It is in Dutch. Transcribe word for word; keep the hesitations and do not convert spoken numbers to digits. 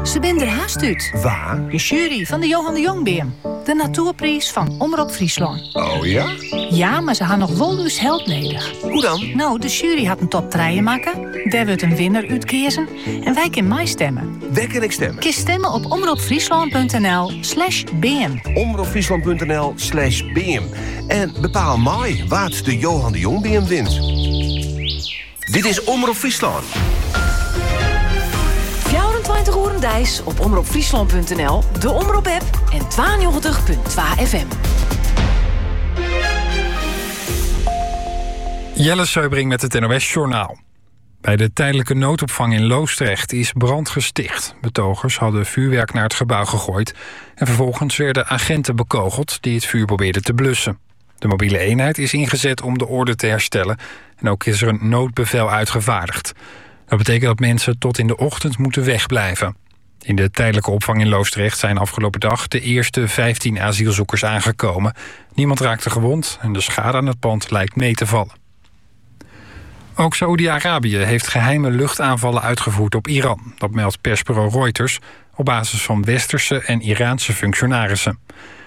Ze zijn er haast uit. Waar? De jury van de Johan de Jongbeam. De natuurprijs van Omroep Friesland. Oh ja? Ja, maar ze hadden nog wel dus help nodig. Hoe dan? Nou, de jury had een top drie maken. Daar wordt een winnaar uitkiezen. En wij kunnen mij stemmen. Waar kan ik stemmen? Kies stemmen op omroepfriesland.nl slash bm. omroepfriesland.nl slash bm. En bepaal mij wat de Johan de Jongbeam wint. Dit is Omroep Friesland. vierentwintig uur Dijs op omroepfriesland.nl, de Omroep-app en tweeënnegentig komma twee F M. Jelle Seubring met het N O S-journaal. Bij de tijdelijke noodopvang in Loosdrecht is brand gesticht. Betogers hadden vuurwerk naar het gebouw gegooid en vervolgens werden agenten bekogeld die het vuur probeerden te blussen. De mobiele eenheid is ingezet om de orde te herstellen en ook is er een noodbevel uitgevaardigd. Dat betekent dat mensen tot in de ochtend moeten wegblijven. In de tijdelijke opvang in Loosdrecht zijn afgelopen dag de eerste vijftien asielzoekers aangekomen. Niemand raakte gewond en de schade aan het pand lijkt mee te vallen. Ook Saoedi-Arabië heeft geheime luchtaanvallen uitgevoerd op Iran. Dat meldt persbureau Reuters op basis van westerse en Iraanse functionarissen.